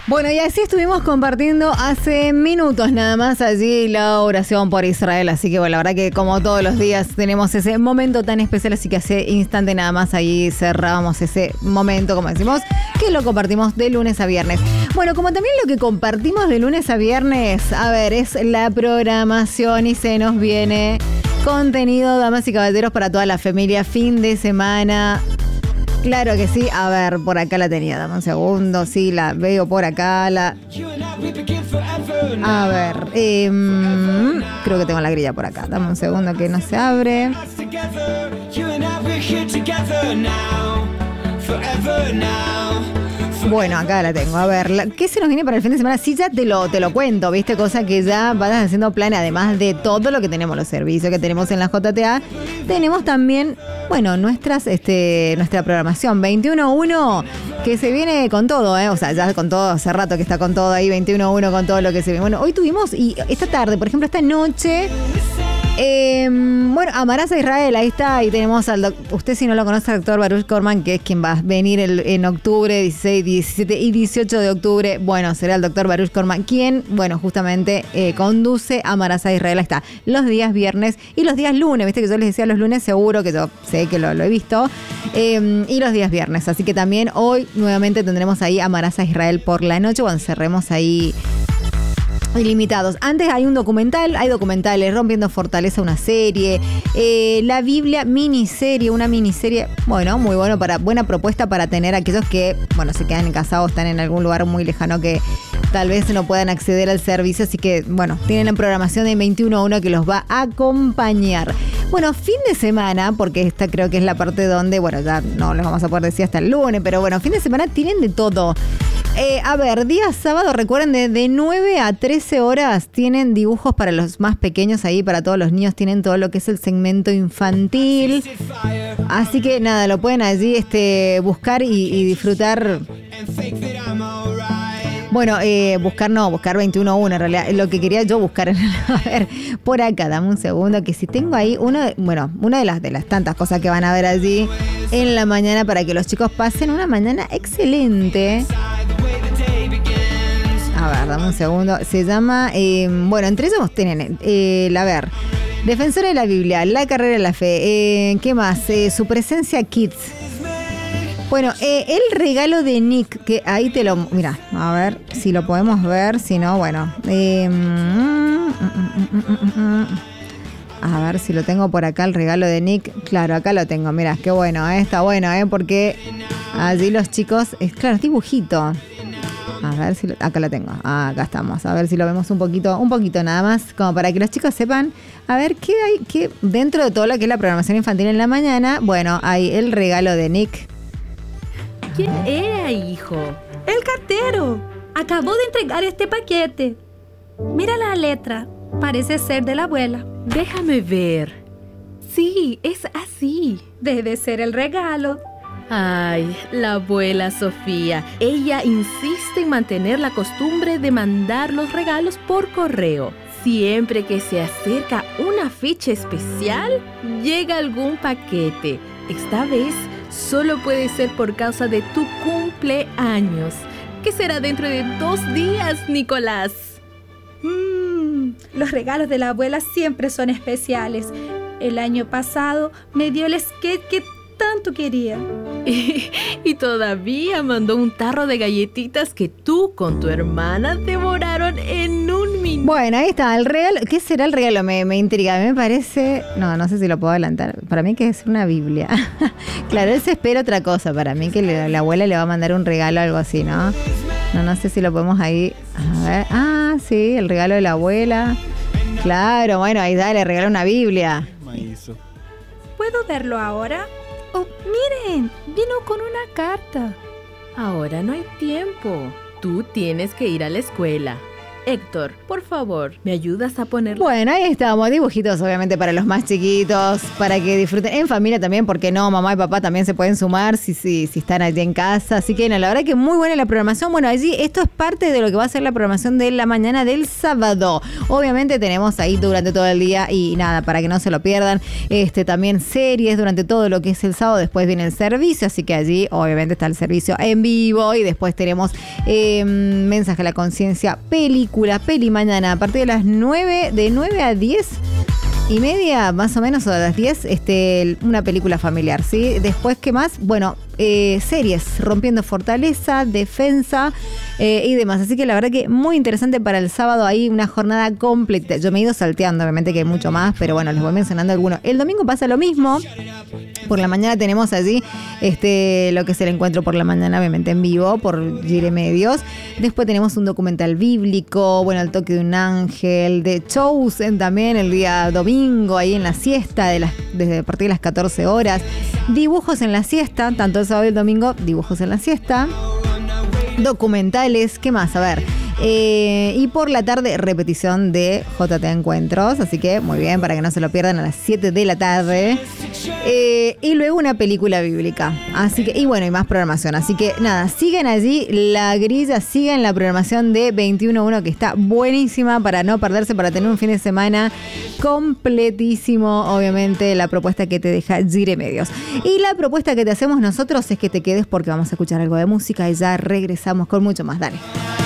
Bueno, y así estuvimos compartiendo hace minutos nada más allí la oración por Israel. Así que bueno, la verdad que como todos los días tenemos ese momento tan especial, así que hace instante nada más ahí cerrábamos ese momento, como decimos, que lo compartimos de lunes a viernes. Bueno, como también lo que compartimos de lunes a viernes, a ver, es la programación y se nos viene contenido, damas y caballeros, para toda la familia, fin de semana. Claro que sí, a ver, por acá la tenía, dame un segundo, sí, la veo por acá, A ver, creo que tengo la grilla por acá, dame un segundo que no se abre. Bueno, acá la tengo. A ver, ¿qué se nos viene para el fin de semana? Sí, ya te lo cuento, ¿viste? Cosa que ya vas haciendo planes, además de todo lo que tenemos, los servicios que tenemos en la JTA. Tenemos también, bueno, nuestra programación 21.1, que se viene con todo, O sea, ya con todo, hace rato que está con todo ahí, 21.1 con todo lo que se viene. Bueno, hoy tuvimos, y esta tarde, por ejemplo, esta noche... bueno, Amarás a Israel, ahí está, ahí tenemos usted si no lo conoce, al doctor Baruch Korman, que es quien va a venir en octubre, 16, 17 y 18 de octubre, bueno, será el doctor Baruch Korman quien, bueno, justamente conduce Amarás a Israel, ahí está, los días viernes y los días lunes, viste que yo les decía los lunes, seguro que yo sé que lo he visto, y los días viernes, así que también hoy nuevamente tendremos ahí Amarás a Israel por la noche, cuando cerremos ahí ilimitados. Antes hay documentales, Rompiendo Fortaleza, una serie, La Biblia, una miniserie, bueno, muy bueno, buena propuesta para tener aquellos que, bueno, se quedan en casa o están en algún lugar muy lejano que tal vez no puedan acceder al servicio, así que, bueno, tienen la programación de 21.1 que los va a acompañar. Bueno, fin de semana, porque esta creo que es la parte donde, bueno, ya no les vamos a poder decir hasta el lunes, pero bueno, fin de semana tienen de todo. A ver, día sábado, recuerden, de 9 a 13 horas tienen dibujos para los más pequeños ahí, para todos los niños, tienen todo lo que es el segmento infantil. Así que nada, lo pueden allí buscar y disfrutar. Bueno, buscar 21.1 en realidad, lo que quería yo buscar. A ver, por acá, dame un segundo, que si tengo ahí una de las tantas cosas que van a ver allí en la mañana para que los chicos pasen una mañana excelente. A ver, dame un segundo. Se llama, entre ellos tienen, a ver, Defensora de la Biblia, La Carrera de la Fe, ¿qué más? Su Presencia Kids. Bueno, el regalo de Nick, que ahí mira, a ver si lo podemos ver, si no, bueno. A ver si lo tengo por acá, el regalo de Nick. Claro, acá lo tengo, mira, qué bueno, está bueno, porque allí los chicos, claro, es dibujito. A ver si acá lo tengo. Acá estamos. A ver si lo vemos un poquito nada más, como para que los chicos sepan, a ver qué hay, qué dentro de todo lo que es la programación infantil en la mañana. Bueno, hay el regalo de Nick. ¿Quién era, hijo? El cartero. Acabó de entregar este paquete. Mira la letra. Parece ser de la abuela. Déjame ver. Sí, es así. Debe ser el regalo. Ay, la abuela Sofía. Ella insiste en mantener la costumbre de mandar los regalos por correo. Siempre que se acerca una fecha especial, llega algún paquete. Esta vez solo puede ser por causa de tu cumpleaños, que será dentro de 2 días, Nicolás. Los regalos de la abuela siempre son especiales. El año pasado me dio el skate que tanto quería. Y todavía mandó un tarro de galletitas que tú con tu hermana devoraron en un minuto. Bueno, ahí está, el regalo. ¿Qué será el regalo? Me intriga, me parece... No sé si lo puedo adelantar. Para mí que es una Biblia. Claro, él se espera otra cosa. Para mí que la abuela le va a mandar un regalo, algo así, ¿no? No sé si lo podemos ahí... A ver... sí, el regalo de la abuela. Claro, bueno, ahí le regala una Biblia. ¿Puedo verlo ahora? Oh, miren, vino con una carta. Ahora no hay tiempo. Tú tienes que ir a la escuela. Héctor, por favor, ¿me ayudas a ponerlo? Bueno, ahí estamos, dibujitos obviamente para los más chiquitos, para que disfruten en familia también, porque no, mamá y papá también se pueden sumar si están allí en casa, así que no, la verdad que muy buena la programación. Bueno, allí esto es parte de lo que va a ser la programación de la mañana del sábado. Obviamente tenemos ahí durante todo el día y nada, para que no se lo pierdan, también series durante todo lo que es el sábado, después viene el servicio, así que allí obviamente está el servicio en vivo y después tenemos Mensaje a la Conciencia, Peli mañana a partir de las 9, de 9 a 10:30 más o menos, o a las 10, una película familiar, ¿sí? Después, ¿qué más? Bueno, series, Rompiendo Fortaleza, Defensa y demás. Así que la verdad que muy interesante para el sábado, ahí una jornada completa. Yo me he ido salteando, obviamente que hay mucho más, pero bueno, les voy mencionando algunos. El domingo pasa lo mismo. Por la mañana tenemos allí lo que es el encuentro por la mañana, obviamente en vivo, por Gire Medios. Después tenemos un documental bíblico, bueno, El toque de un ángel, de Chosen también el día domingo, ahí en la siesta, desde a partir de las 14 horas. Dibujos en la siesta, tanto el sábado y el domingo, dibujos en la siesta. Documentales, ¿qué más? A ver. Y por la tarde, repetición de JT Encuentros. Así que muy bien, para que no se lo pierdan, a las 7 de la tarde. Y luego una película bíblica. Así que, y bueno, y más programación. Así que nada, sigan allí la grilla, sigan la programación de 21.1, que está buenísima para no perderse, para tener un fin de semana completísimo. Obviamente, la propuesta que te deja Gire Medios. Y la propuesta que te hacemos nosotros es que te quedes, porque vamos a escuchar algo de música y ya regresamos con mucho más. Dale.